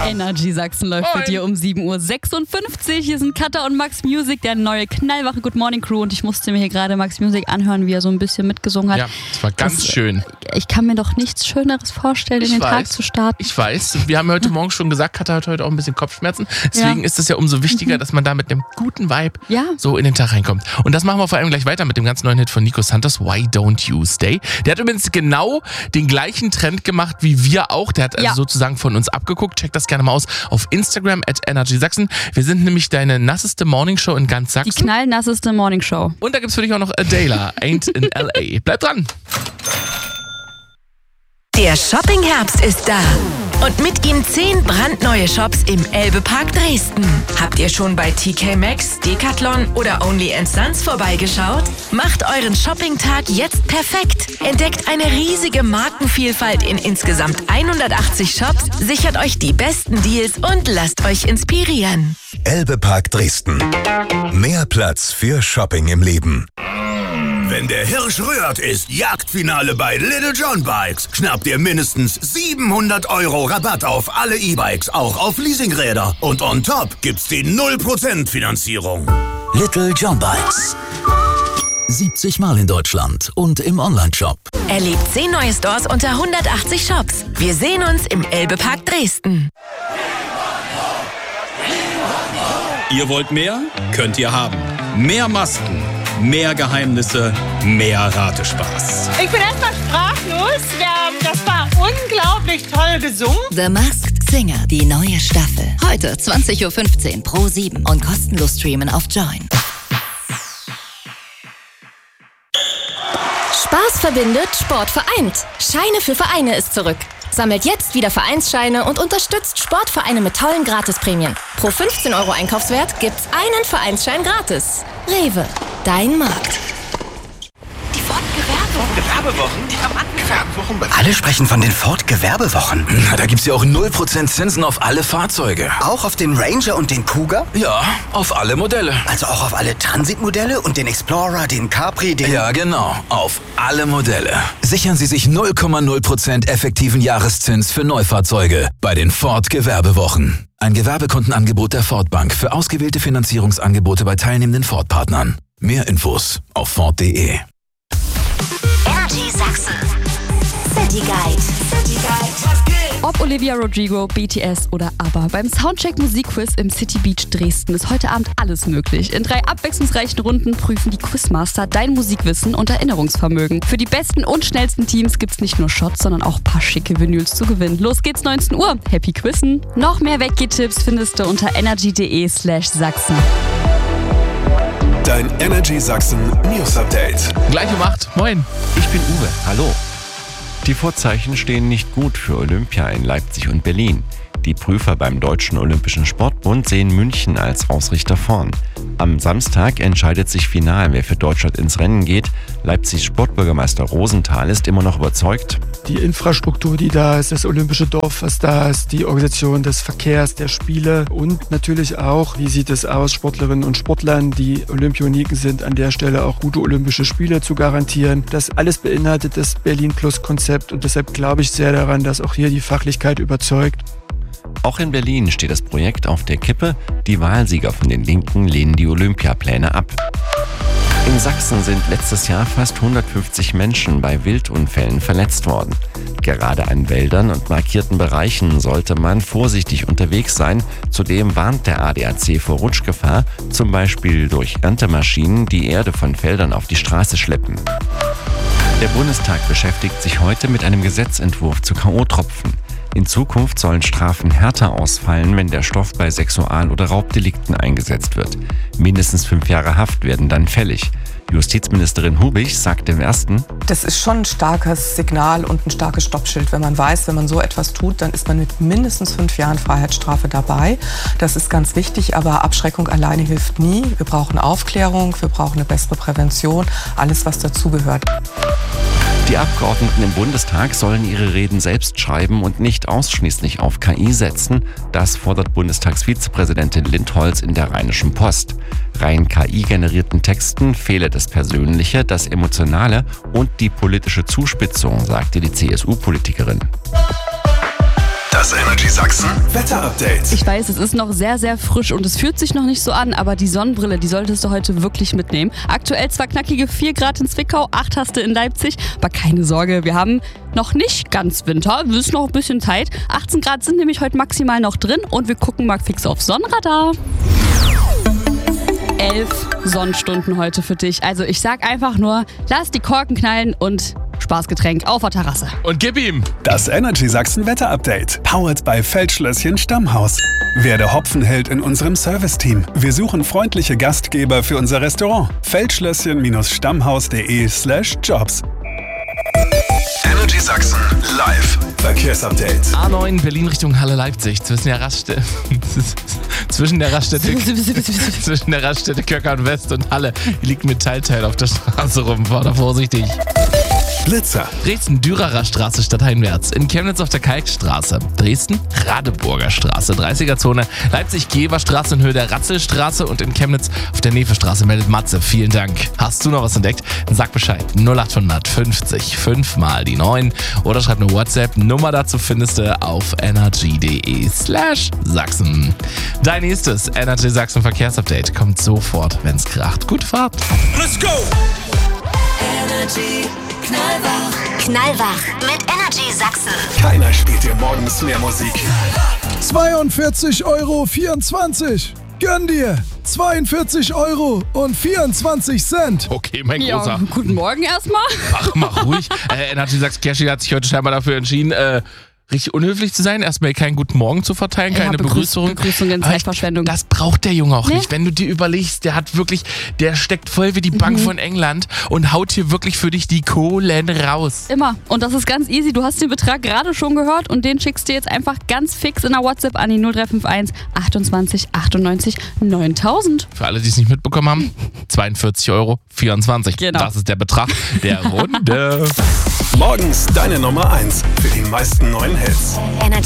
Energy Sachsen läuft bei dir um 7.56 Uhr. Hier sind Katha und Max Music, der neue knallwache Good Morning Crew. Und ich musste mir hier gerade Max Music anhören, wie er so ein bisschen mitgesungen hat. Ja, das war ganz schön. Ich kann mir doch nichts Schöneres vorstellen, in den Tag zu starten. Ich weiß. Wir haben heute Morgen schon gesagt, Katha hat heute auch ein bisschen Kopfschmerzen. Deswegen ist es ja umso wichtiger, dass man da mit einem guten Vibe so in den Tag reinkommt. Und das machen wir vor allem gleich weiter mit dem ganz neuen Hit von Nico Santos, Why Don't You Stay. Der hat übrigens genau den gleichen Trend gemacht wie wir auch. Der hat also sozusagen von uns abgeguckt. Check das gerne mal aus auf Instagram @energysachsen. Wir sind nämlich deine nasseste Morningshow in ganz Sachsen. Die knallnasseste Morningshow. Und da gibt's für dich auch noch Adela, Ain't in L.A. Bleib dran. Der Shopping-Herbst ist da. Und mit ihm 10 brandneue Shops im Elbe-Park Dresden. Habt ihr schon bei TK Maxx, Decathlon oder Only & Sons vorbeigeschaut? Macht euren Shopping-Tag jetzt perfekt. Entdeckt eine riesige Markenvielfalt in insgesamt 180 Shops, sichert euch die besten Deals und lasst euch inspirieren. Elbe-Park Dresden. Mehr Platz für Shopping im Leben. Wenn der Hirsch rührt, ist Jagdfinale bei Little John Bikes. Schnappt ihr mindestens 700 € Rabatt auf alle E-Bikes, auch auf Leasingräder. Und on top gibt's die 0% Finanzierung. Little John Bikes. 70 Mal in Deutschland und im Onlineshop. Erlebt 10 neue Stores unter 180 Shops. Wir sehen uns im Elbe-Park Dresden. Ihr wollt mehr? Könnt ihr haben. Mehr Masken, mehr Geheimnisse, mehr Ratespaß. Ich bin erstmal sprachlos. Das war unglaublich toll gesungen. The Masked Singer, die neue Staffel. Heute 20.15 Uhr Pro7 und kostenlos streamen auf Join. Spaß verbindet, Sport vereint. Scheine für Vereine ist zurück. Sammelt jetzt wieder Vereinsscheine und unterstützt Sportvereine mit tollen Gratisprämien. Pro 15 € Einkaufswert gibt's einen Vereinsschein gratis. Rewe, dein Markt. Die Ford-Gewerbewochen, die haben angefangen. Alle sprechen von den Ford-Gewerbewochen. Na, da gibt's ja auch 0% Zinsen auf alle Fahrzeuge. Auch auf den Ranger und den Kuga? Ja, auf alle Modelle. Also auch auf alle Transit-Modelle und den Explorer, den Capri, den... Ja, genau, auf alle Modelle. Sichern Sie sich 0,0% effektiven Jahreszins für Neufahrzeuge bei den Ford-Gewerbewochen. Ein Gewerbekontenangebot der Ford Bank für ausgewählte Finanzierungsangebote bei teilnehmenden Ford-Partnern. Mehr Infos auf Ford.de. Energy Sachsen. City Guide. Ob Olivia Rodrigo, BTS oder ABBA, beim Soundcheck Musikquiz im City Beach Dresden ist heute Abend alles möglich. In 3 abwechslungsreichen Runden prüfen die Quizmaster dein Musikwissen und Erinnerungsvermögen. Für die besten und schnellsten Teams gibt's nicht nur Shots, sondern auch ein paar schicke Vinyls zu gewinnen. Los geht's 19 Uhr. Happy Quizzen! Noch mehr Weggehtipps findest du unter energy.de/Sachsen. Dein Energy Sachsen News Update. Gleich um 8. Moin. Ich bin Uwe. Hallo. Die Vorzeichen stehen nicht gut für Olympia in Leipzig und Berlin. Die Prüfer beim Deutschen Olympischen Sportbund sehen München als Ausrichter vorn. Am Samstag entscheidet sich final, wer für Deutschland ins Rennen geht. Leipzigs Sportbürgermeister Rosenthal ist immer noch überzeugt. Die Infrastruktur, die da ist, das olympische Dorf, was da ist, die Organisation des Verkehrs, der Spiele und natürlich auch, wie sieht es aus, Sportlerinnen und Sportlern, die Olympioniken sind, an der Stelle auch gute olympische Spiele zu garantieren. Das alles beinhaltet das Berlin-Plus-Konzept und deshalb glaube ich sehr daran, dass auch hier die Fachlichkeit überzeugt. Auch in Berlin steht das Projekt auf der Kippe. Die Wahlsieger von den Linken lehnen die Olympiapläne ab. In Sachsen sind letztes Jahr fast 150 Menschen bei Wildunfällen verletzt worden. Gerade an Wäldern und markierten Bereichen sollte man vorsichtig unterwegs sein. Zudem warnt der ADAC vor Rutschgefahr, zum Beispiel durch Erntemaschinen, die Erde von Feldern auf die Straße schleppen. Der Bundestag beschäftigt sich heute mit einem Gesetzentwurf zu K.O.-Tropfen. In Zukunft sollen Strafen härter ausfallen, wenn der Stoff bei Sexual- oder Raubdelikten eingesetzt wird. Mindestens 5 Jahre Haft werden dann fällig. Justizministerin Hubich sagt im Ersten: Das ist schon ein starkes Signal und ein starkes Stoppschild, wenn man weiß, wenn man so etwas tut, dann ist man mit mindestens 5 Jahren Freiheitsstrafe dabei. Das ist ganz wichtig, aber Abschreckung alleine hilft nie. Wir brauchen Aufklärung, wir brauchen eine bessere Prävention, alles was dazugehört. Die Abgeordneten im Bundestag sollen ihre Reden selbst schreiben und nicht ausschließlich auf KI setzen. Das fordert Bundestagsvizepräsidentin Lindholz in der Rheinischen Post. Rein KI-generierten Texten fehle das Persönliche, das Emotionale und die politische Zuspitzung, sagte die CSU-Politikerin. Das Energy Sachsen Wetterupdate. Ich weiß, es ist noch sehr, sehr frisch und es fühlt sich noch nicht so an, aber die Sonnenbrille, die solltest du heute wirklich mitnehmen. Aktuell zwar knackige 4 Grad in Zwickau, 8 hast du in Leipzig, aber keine Sorge, wir haben noch nicht ganz Winter, es ist noch ein bisschen Zeit. 18 Grad sind nämlich heute maximal noch drin und wir gucken mal fix auf Sonnenradar. 11 Sonnenstunden heute für dich. Also ich sag einfach nur, lass die Korken knallen und Spaßgetränk auf der Terrasse. Und gib ihm! Das Energy Sachsen Wetterupdate. Powered by Feldschlösschen Stammhaus. Werde Hopfenheld in unserem Serviceteam. Wir suchen freundliche Gastgeber für unser Restaurant. Feldschlösschen-stammhaus.de/jobs. Energy Sachsen live Verkehrsupdate. A9 Berlin Richtung Halle Leipzig. Zwischen der Raststätte Köckern West und Halle liegt Metallteil auf der Straße rum. Fahr da vorsichtig. Blitzer. Dresden Dürerer Straße stadteinwärts. In Chemnitz auf der Kalkstraße. Dresden Radeburger Straße, 30er-Zone. Leipzig Geberstraße in Höhe der Ratzelstraße und in Chemnitz auf der Nevestraße meldet Matze. Vielen Dank. Hast du noch was entdeckt? Dann sag Bescheid. 0800 50 5 mal die 9 oder schreib eine WhatsApp. Nummer dazu findest du auf energy.de/Sachsen. Dein nächstes Energy Sachsen Verkehrsupdate kommt sofort, wenn's kracht. Gute Fahrt. Let's go! Energy Knallwach. Knallwach mit Energy Sachsen. Keiner spielt dir morgens mehr Musik. 42,24 €. Gönn dir! 42,24 €. Okay, mein Großer. Ja, guten Morgen erstmal. Ach, mach ruhig. Energy Sachsen Kerschi hat sich heute scheinbar dafür entschieden, richtig unhöflich zu sein, erstmal keinen guten Morgen zu verteilen, keine Begrüßung. Begrüßungen, Zeitverschwendung. Das braucht der Junge auch nicht. Wenn du dir überlegst, der steckt voll wie die Bank von England und haut hier wirklich für dich die Kohlen raus. Immer. Und das ist ganz easy. Du hast den Betrag gerade schon gehört und den schickst du jetzt einfach ganz fix in der WhatsApp an die 0351 28 98 9000. Für alle, die es nicht mitbekommen haben, 42,24 €. Genau. Das ist der Betrag der Runde. Morgens deine Nummer 1 für die meisten neuen Hits. Energy